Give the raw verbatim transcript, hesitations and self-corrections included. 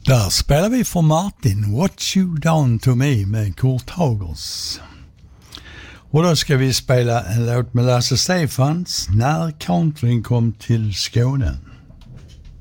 Där spelar vi för Martin What You Done To Me med Kurt Hagers. Och då ska vi spela en låt med Lasse Stefans När countryn kom till Skåne.